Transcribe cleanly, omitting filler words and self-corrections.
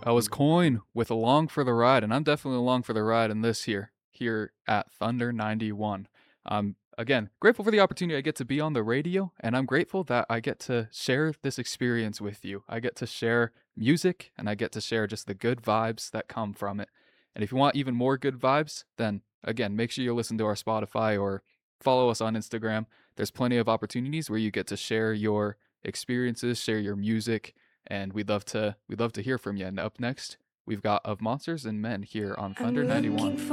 That was Coin with Along for the Ride, and I'm definitely along for the ride in this here at Thunder 91. Again, grateful for the opportunity I get to be on the radio, and I'm grateful that I get to share this experience with you. I get to share music, and I get to share just the good vibes that come from it. And if you want even more good vibes, then again, make sure you listen to our Spotify or follow us on Instagram. There's plenty of opportunities where you get to share your experiences, share your music, and we'd love to hear from you. And up next, we've got Of Monsters and Men here on Thunder I'm looking 91. for